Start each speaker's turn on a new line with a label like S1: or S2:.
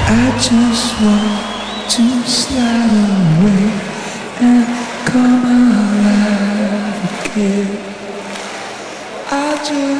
S1: I just want to slide away and come alive again. I just